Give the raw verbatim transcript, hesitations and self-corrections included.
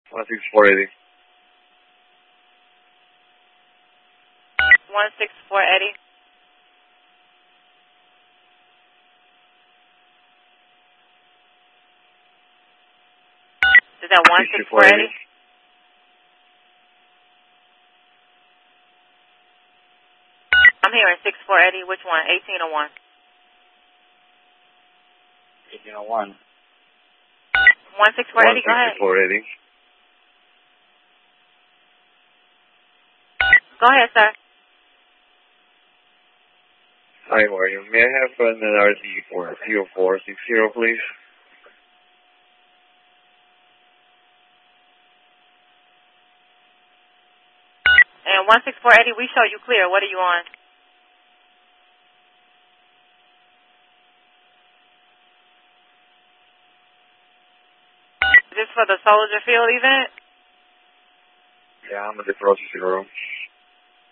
one six four Eddie. one six four Eddie. Is that one six four Eddie? I'm hearing six four Eddie. Which one? eighteen or one? eighteen oh one. one six four Eddie, go ahead. one six four Eddie. Go ahead, sir. Hi, how are you? May I have an R C for zero four six zero, please? And one six four Eddie, we show you clear. What are you on? Is this for the Soldier Field event? Yeah, I'm at the processing room.